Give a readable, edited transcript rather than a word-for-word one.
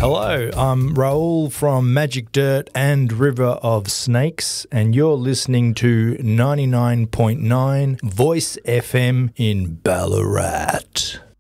Hello, I'm Raoul from Magic Dirt and River of Snakes, and you're listening to 99.9 Voice FM in Ballarat.